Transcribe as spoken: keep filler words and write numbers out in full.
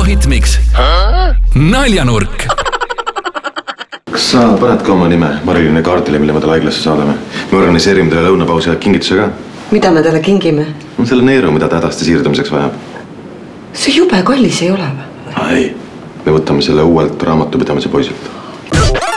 Hitmix. Naljanurk. Kas sa paned ka oma nime Mariline kaardile, mille me talle haiglasse saadame? Me organiseerime teile lõunapausi ja kingituse ka. Mida me talle kingime? On selle neeru, mida ta hädasti siirdumiseks vajab. See jube kallis ei ole. Ei, me võtame selle uuelt raamatupidamise poisilt.